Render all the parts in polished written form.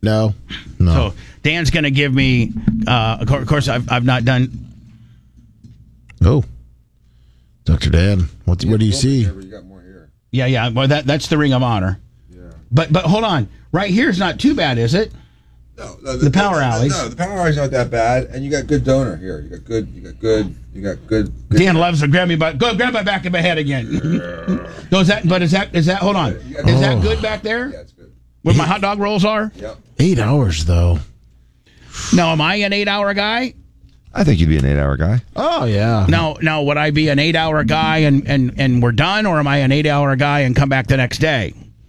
No. So Dan's going to give me. Of course, I've not done. Oh, Dr. Dan, what do you see? You got more hair. Yeah. Well, that's the Ring of Honor. Yeah. But hold on. Right here's not too bad, is it? No, the power alleys. No, the power alleys not that bad, and you got good donor here. You got good. Dan loves to grab me by grab my back of my head again. No, is that? Hold on. Is that good back there? Yeah, it's good. Where my hot dog rolls are? Yep. 8 hours though. Now, am I an 8-hour guy? I think you'd be an 8-hour guy. Oh yeah. Now, would I be an 8-hour guy and we're done, or am I an 8-hour guy and come back the next day?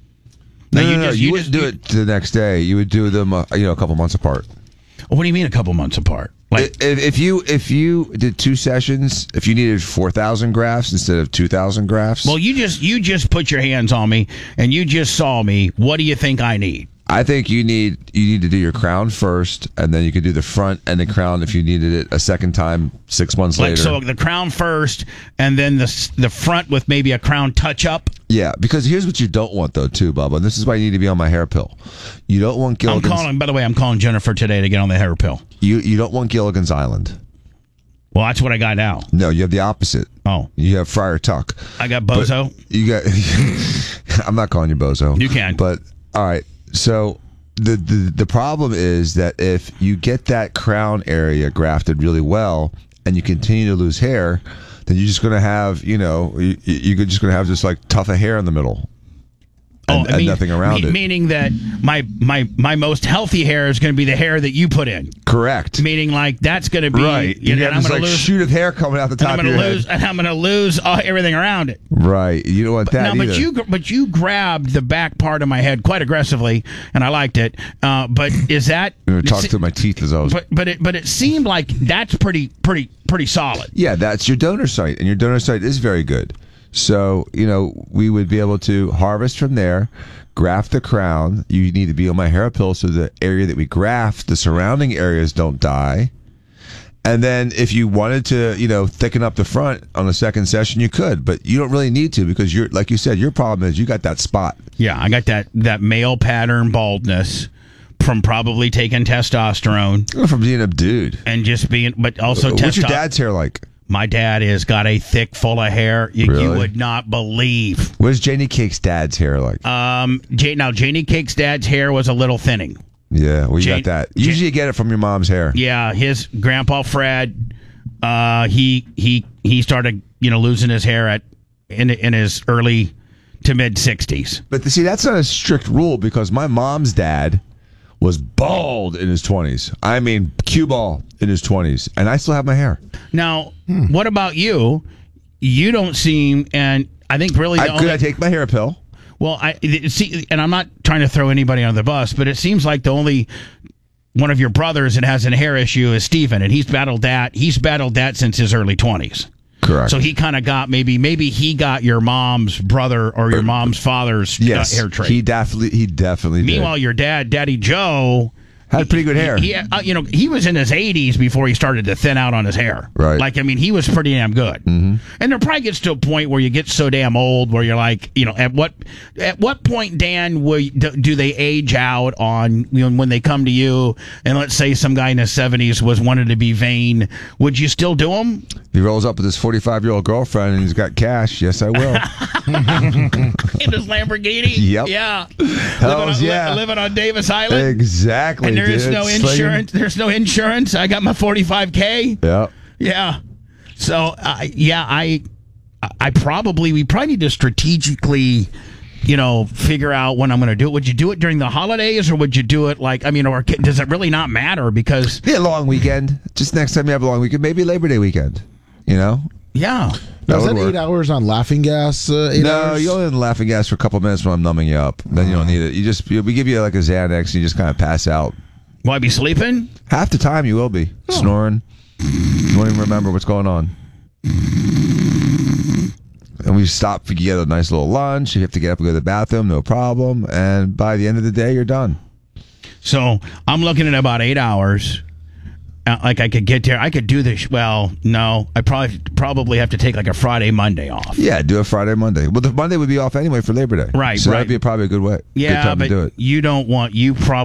No, you wouldn't do it the next day. You would do them, a couple months apart. What do you mean a couple months apart? Like If you did 2 sessions, if you needed 4,000 grafts instead of 2,000 grafts, well, you just put your hands on me and you just saw me. What do you think I need? I think you need to do your crown first, and then you could do the front and the crown if you needed it a second time 6 months later. So the crown first, and then the front with maybe a crown touch up. Yeah, because here's what you don't want though, too, Bubba. And this is why you need to be on my hair pill. You don't want Gilligan's. By the way, I'm calling Jennifer today to get on the hair pill. You don't want Gilligan's Island. Well, that's what I got now. No, you have the opposite. Oh, you have Friar Tuck. I got Bozo. But you got. I'm not calling you Bozo. You can. But all right. So the problem is that if you get that crown area grafted really well and you continue to lose hair, then you're just going to have, you're just going to have just like tuft of hair in the middle. And nothing around it. Meaning that my most healthy hair is going to be the hair that you put in. Correct. Meaning like that's going to be right. You know, I'm going to lose shoot of hair coming out the top of your head. And I'm going to lose everything around it. Right. You don't want that either. But you grabbed the back part of my head quite aggressively, and I liked it. But is that? Talk to my teeth as I was. But it seemed like that's pretty solid. Yeah, that's your donor site, and your donor site is very good. So, we would be able to harvest from there, graft the crown. You need to be on my hair pill so the area that we graft, the surrounding areas don't die. And then if you wanted to, thicken up the front on the second session, you could. But you don't really need to because, like you said, your problem is you got that spot. Yeah, I got that male pattern baldness from probably taking testosterone. From being a dude. And just being, but also testosterone. What's your dad's hair like? My dad has got a thick, full of hair. You would not believe. What's Janie Cake's dad's hair like? Now Janie Cake's dad's hair was a little thinning. Yeah, well, you got that. Usually you get it from your mom's hair. Yeah, his grandpa Fred, he started losing his hair in his early to mid 60s. But see, that's not a strict rule because my mom's dad was bald in his 20s. I mean, cue ball in his 20s, and I still have my hair. Now, what about you? You don't seem, and I think really could I take my hair pill? Well, and I'm not trying to throw anybody on the bus, but it seems like the only one of your brothers that has a hair issue is Steven, and he's battled that since his early 20s. Correct. So he kind of got maybe he got your mom's brother or your mom's father's hair trait. He definitely did. Meanwhile, your dad, Daddy Joe, had pretty good hair. He was in his 80s before he started to thin out on his hair. Right. Like, I mean, he was pretty damn good. Mm-hmm. And there probably gets to a point where you get so damn old where you're like, at what point, Dan, do they age out on when they come to you? And let's say some guy in his 70s wanted to be vain. Would you still do them? He rolls up with his 45-year-old girlfriend and he's got cash. Yes, I will. In his Lamborghini? Yep. Yeah. Living on Davis Island? Exactly. And there is no insurance. There's no insurance. I got my $45K. Yeah. Yeah. So, we probably need to strategically, figure out when I'm going to do it. Would you do it during the holidays or would you do it or does it really not matter? Because. Yeah, long weekend. Just next time you have a long weekend, maybe Labor Day weekend, Yeah. Now, is that 8 hours on laughing gas? 8 hours? You only laughing gas for a couple minutes when I'm numbing you up. Then you don't need it. We give you like a Xanax and you just kind of pass out. Will I be sleeping? Half the time you will be. Snoring. You won't even remember what's going on. And we stop to get a nice little lunch. You have to get up and go to the bathroom, no problem. And by the end of the day, you're done. So I'm looking at about 8 hours. Like I could get there. I could do this. Well, no. I probably have to take like a Friday, Monday off. Yeah, do a Friday, Monday. Well, the Monday would be off anyway for Labor Day. Right, so right. that'd be probably a good way. Yeah, good time but to do it. You don't want,